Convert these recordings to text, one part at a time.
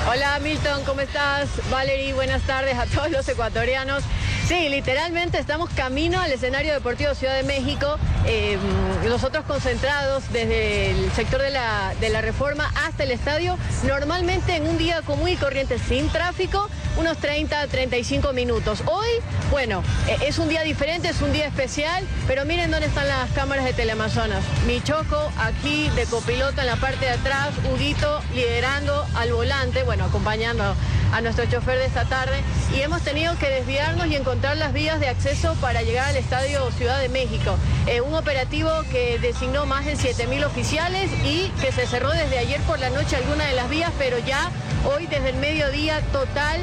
Hola Milton, ¿cómo estás? Valerie, buenas tardes a todos los ecuatorianos. Sí, literalmente estamos camino al escenario deportivo Ciudad de México, nosotros concentrados desde el sector de la Reforma hasta el estadio, normalmente en un día común y corriente sin tráfico, unos 30-35 minutos. Hoy, bueno, es un día diferente, es un día especial, pero miren dónde están las cámaras de Teleamazonas. Mi Choco aquí de copiloto en la parte de atrás, Huguito liderando al volante, bueno, acompañando a nuestro chofer de esta tarde, y hemos tenido que desviarnos y encontrar las vías de acceso para llegar al estadio Ciudad de México. Un operativo que designó más de 7.000 oficiales y que se cerró desde ayer por la noche alguna de las vías, pero ya hoy desde el mediodía total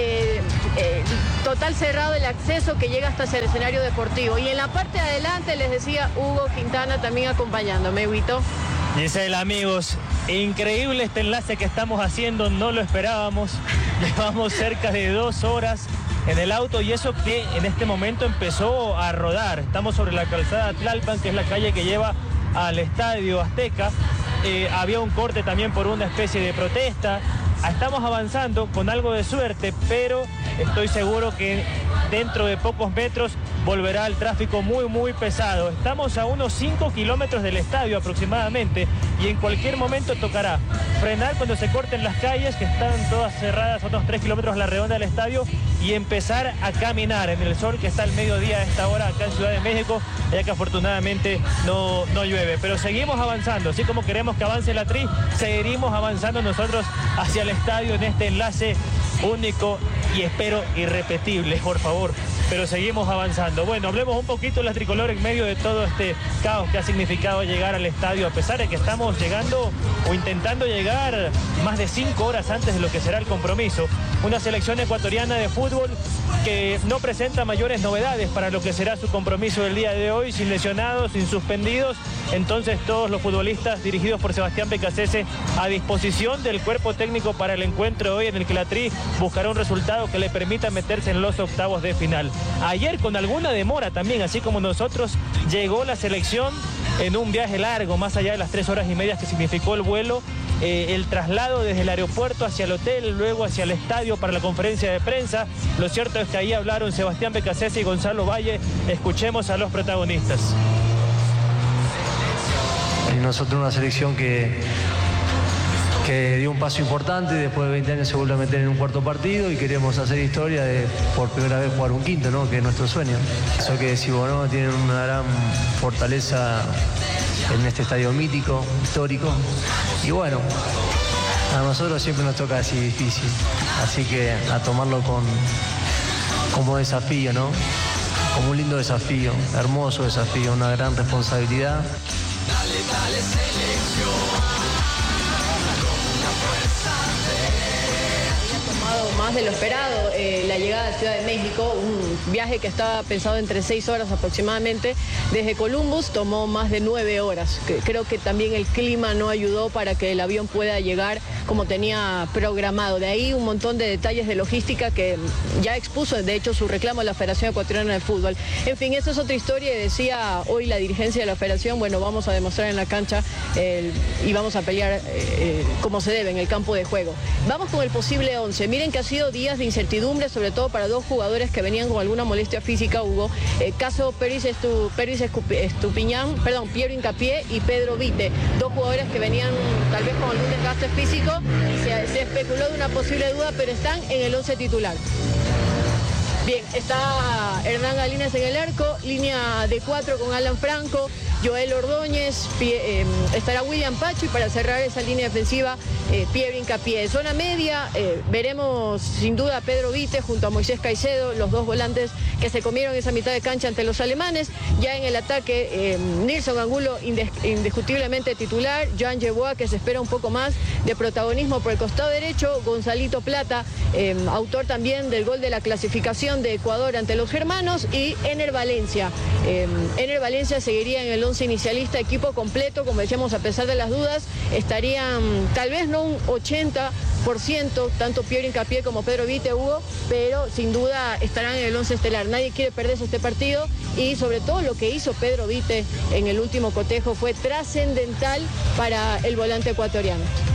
cerrado el acceso que llega hasta el escenario deportivo. Y en la parte de adelante les decía Hugo Quintana también acompañándome, Huguito. Giselle, amigos, increíble este enlace que estamos haciendo, no lo esperábamos. Llevamos cerca de 2 horas en el auto y eso que en este momento empezó a rodar. Estamos sobre la calzada Tlalpan, que es la calle que lleva al Estadio Azteca. Había un corte también por una especie de protesta. Estamos avanzando con algo de suerte, pero estoy seguro que dentro de pocos metros volverá el tráfico muy pesado. Estamos a unos 5 kilómetros del estadio aproximadamente y en cualquier momento tocará frenar cuando se corten las calles, que están todas cerradas a unos 3 kilómetros a la redonda del estadio, y empezar a caminar en el sol que está al mediodía a esta hora acá en Ciudad de México, ya que afortunadamente no llueve. Pero seguimos avanzando, así como queremos que avance la Tri, seguiremos avanzando nosotros hacia el estadio en este enlace único y espero irrepetible, por favor, pero seguimos avanzando. Bueno, hablemos un poquito de la tricolor en medio de todo este caos que ha significado llegar al estadio, a pesar de que estamos llegando o intentando llegar más de 5 horas antes de lo que será el compromiso. Una selección ecuatoriana de fútbol que no presenta mayores novedades para lo que será su compromiso del día de hoy, sin lesionados, sin suspendidos. Entonces todos los futbolistas dirigidos por Sebastián Becasese a disposición del cuerpo técnico para el encuentro de hoy, en el que la Tri buscará un resultado que le permita meterse en los octavos de final. Ayer con alguna demora también, así como nosotros, llegó la selección en un viaje largo, más allá de las 3 horas y media que significó el vuelo, el traslado desde el aeropuerto hacia el hotel, luego hacia el estadio para la conferencia de prensa. Lo cierto es que ahí hablaron Sebastián Becasese y Gonzalo Valle. Escuchemos a los protagonistas. Nosotros una selección que dio un paso importante, después de 20 años se vuelve a meter en un cuarto partido y queremos hacer historia de por primera vez jugar un quinto, ¿no? Que es nuestro sueño. Eso que decimos, ¿no? Tienen una gran fortaleza en este estadio mítico, histórico. Y bueno, a nosotros siempre nos toca así difícil, así que a tomarlo como desafío, ¿no? Como un lindo desafío, hermoso desafío, una gran responsabilidad. Dale selección. Más de lo esperado, la llegada a Ciudad de México, un viaje que estaba pensado entre 6 horas aproximadamente, desde Columbus tomó más de 9 horas. Creo que también el clima no ayudó para que el avión pueda llegar como tenía programado. De ahí un montón de detalles de logística que ya expuso, de hecho, su reclamo a la Federación Ecuatoriana de Fútbol. En fin, esta es otra historia, y decía hoy la dirigencia de la Federación, bueno, vamos a demostrar en la cancha y vamos a pelear como se debe en el campo de juego. Vamos con el posible 11. Miren que ha sido días de incertidumbre, sobre todo para 2 jugadores que venían con alguna molestia física, Hugo. Caso Piero Hincapié y Pedro Vite, 2 jugadores que venían tal vez con algún desgaste físico. Se especuló de una posible duda, pero están en el 11 titular. Bien, está Hernán Galíndez en el arco, línea de 4 con Alan Franco, Joel Ordóñez, estará William Pacho, y para cerrar esa línea defensiva, Piero Hincapié. Zona media, veremos sin duda a Pedro Vite junto a Moisés Caicedo, los 2 volantes que se comieron esa mitad de cancha ante los alemanes. Ya en el ataque, Nilson Angulo indiscutiblemente titular, Joan Yeboah, que se espera un poco más de protagonismo por el costado derecho, Gonzalito Plata, autor también del gol de la clasificación de Ecuador ante los germanos, y Ener Valencia. Ener Valencia seguiría en el 11 inicialista, equipo completo, como decíamos, a pesar de las dudas, estarían tal vez no un 80%, tanto Piero Hincapié como Pedro Vite, Hugo, pero sin duda estarán en el 11 estelar. Nadie quiere perderse este partido, y sobre todo lo que hizo Pedro Vite en el último cotejo fue trascendental para el volante ecuatoriano.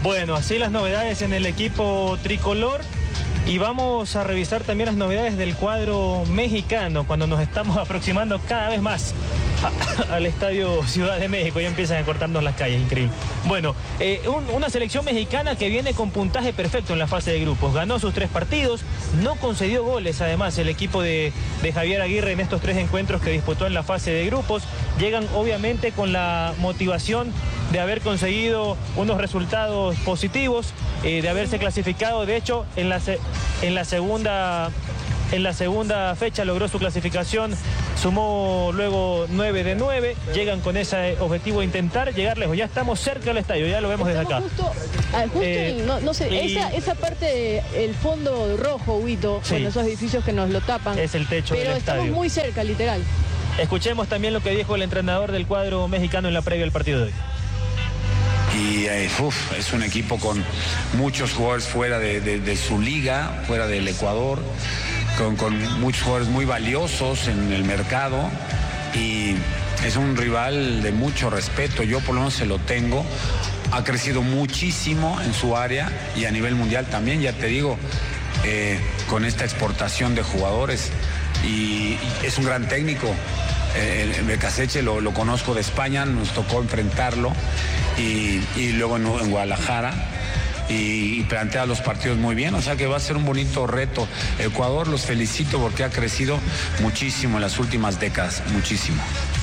Bueno, así las novedades en el equipo tricolor. Y vamos a revisar también las novedades del cuadro mexicano cuando nos estamos aproximando cada vez más al Estadio Ciudad de México. Ya empiezan a cortarnos las calles, increíble. Bueno, una selección mexicana que viene con puntaje perfecto en la fase de grupos. Ganó sus 3 partidos, no concedió goles además el equipo de Javier Aguirre en estos 3 encuentros que disputó en la fase de grupos. Llegan obviamente con la motivación de haber conseguido unos resultados positivos, de haberse clasificado. De hecho, en la segunda fecha logró su clasificación, sumó luego 9 de 9, llegan con ese objetivo de intentar llegar lejos. Ya estamos cerca del estadio, ya lo vemos desde acá. No sé, esa parte del fondo rojo, Huito, sí, con esos edificios que nos lo tapan. Es el techo del estadio. Pero estamos muy cerca, literal. Escuchemos también lo que dijo el entrenador del cuadro mexicano en la previa del partido de hoy. Y es un equipo con muchos jugadores fuera de su liga, fuera del Ecuador, con muchos jugadores muy valiosos en el mercado, y es un rival de mucho respeto. Yo por lo menos se lo tengo. Ha crecido muchísimo en su área y a nivel mundial también, ya te digo, con esta exportación de jugadores, y es un gran técnico. El Becasseche lo conozco de España, nos tocó enfrentarlo y luego en Guadalajara, y plantea los partidos muy bien, o sea que va a ser un bonito reto. Ecuador, los felicito porque ha crecido muchísimo en las últimas décadas, muchísimo.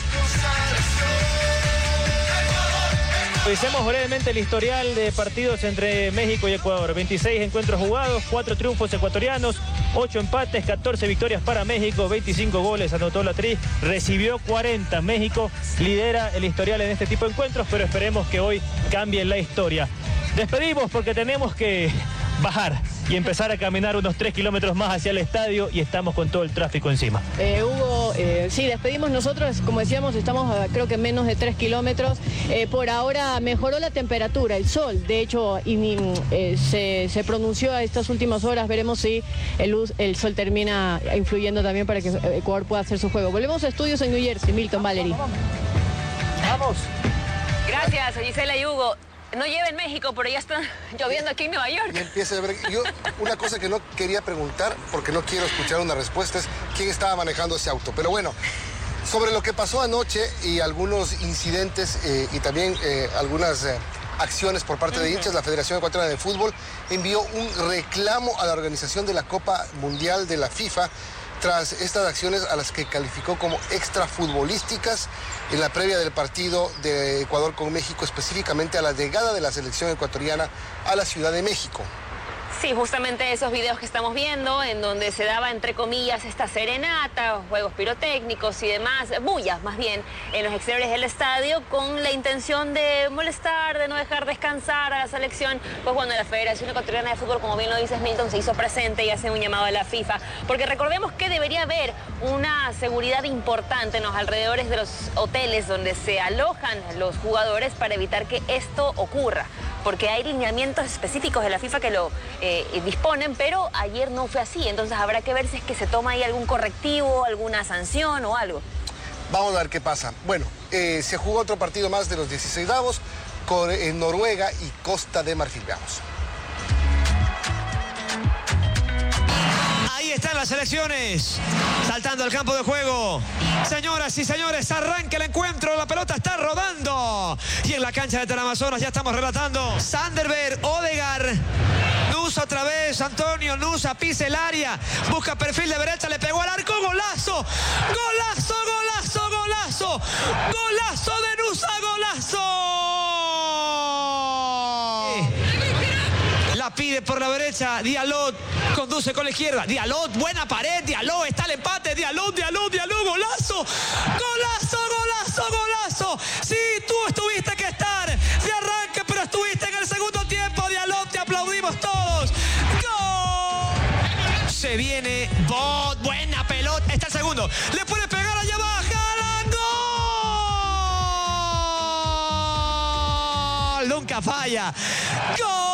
Revisemos brevemente el historial de partidos entre México y Ecuador. 26 encuentros jugados, 4 triunfos ecuatorianos, 8 empates, 14 victorias para México, 25 goles anotó la Tri, recibió 40. México lidera el historial en este tipo de encuentros, pero esperemos que hoy cambie la historia. Despedimos porque tenemos que bajar y empezar a caminar unos 3 kilómetros más hacia el estadio, y estamos con todo el tráfico encima. Hugo, sí, despedimos nosotros, como decíamos, estamos creo que menos de 3 kilómetros. Por ahora mejoró la temperatura, el sol, de hecho, se pronunció a estas últimas horas. Veremos si el sol termina influyendo también para que Ecuador pueda hacer su juego. Volvemos a estudios en New Jersey. Milton, Valerie. Vamos. Gracias, Gisela y Hugo. No lleven México, pero ya están lloviendo aquí en Nueva York. Y empieza a ver. Yo, una cosa que no quería preguntar, porque no quiero escuchar una respuesta, es quién estaba manejando ese auto. Pero bueno, sobre lo que pasó anoche y algunos incidentes y también algunas acciones por parte de hinchas, la Federación Ecuatoriana de Fútbol envió un reclamo a la organización de la Copa Mundial de la FIFA tras estas acciones a las que calificó como extrafutbolísticas en la previa del partido de Ecuador con México, específicamente a la llegada de la selección ecuatoriana a la Ciudad de México. Sí, justamente esos videos que estamos viendo, en donde se daba, entre comillas, esta serenata, juegos pirotécnicos y demás, bullas más bien, en los exteriores del estadio, con la intención de molestar, de no dejar descansar a la selección. Pues bueno, la Federación Ecuatoriana de Fútbol, como bien lo dices, Milton, se hizo presente y hace un llamado a la FIFA, porque recordemos que debería haber una seguridad importante en los alrededores de los hoteles donde se alojan los jugadores para evitar que esto ocurra, porque hay lineamientos específicos de la FIFA que lo disponen, pero ayer no fue así. Entonces habrá que ver si es que se toma ahí algún correctivo, alguna sanción o algo. Vamos a ver qué pasa. Bueno, se jugó otro partido más de los 16avos con Noruega y Costa de Marfil. Veamos. Ahí están las selecciones, saltando al campo de juego. Señoras y señores, arranca el encuentro, la pelota está rodando. Y en la cancha de Teleamazonas ya estamos relatando. Sanderberg, Odegaard, Nusa otra vez, Antonio Nusa pisa el área, busca perfil de derecha, le pegó al arco, golazo, golazo, golazo, golazo, golazo de Nusa, golazo. La pide por la derecha, Diallo conduce con la izquierda, Diallo, buena pared, Diallo, está el empate, Diallo, golazo, golazo, golazo, golazo. Sí, tú estuviste que estar de arranque, pero estuviste en el segundo tiempo, Diallo, te aplaudimos todos. ¡Gol! Se viene Bot, buena pelota, está el segundo, le puede pegar allá abajo, ¡gol! Nunca falla, ¡gol!